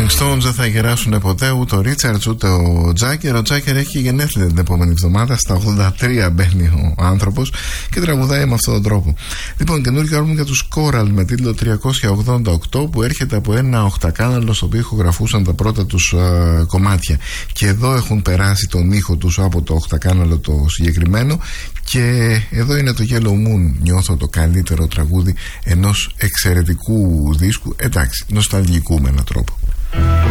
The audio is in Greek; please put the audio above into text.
Rolling Stones δεν θα γεράσουν ποτέ, ούτε ο Ρίτσαρτς ούτε ο Τζάκερ. Ο Τζάκερ έχει γενέθλια την επόμενη εβδομάδα. Στα 83 μπαίνει ο άνθρωπος και τραγουδάει με αυτόν τον τρόπο. Λοιπόν, καινούργιο άλμπουμ για τους Coral με τίτλο 388, που έρχεται από ένα οχτακάναλο στο οποίο ηχογραφούσαν τα πρώτα τους κομμάτια. Και εδώ έχουν περάσει τον ήχο τους από το οχτακάναλο το συγκεκριμένο. Και εδώ είναι το Yellow Moon. Νιώθω το καλύτερο τραγούδι ενός εξαιρετικού δίσκου. Εντάξει, νοσταλγικού με έναν τρόπο.